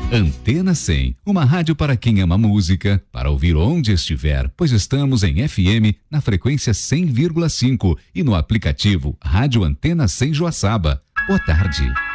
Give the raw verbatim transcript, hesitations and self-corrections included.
Antena cem, uma rádio para quem ama música, para ouvir onde estiver, pois estamos em F M na frequência cem vírgula cinco e no aplicativo Rádio Antena cem Joaçaba. Boa tarde.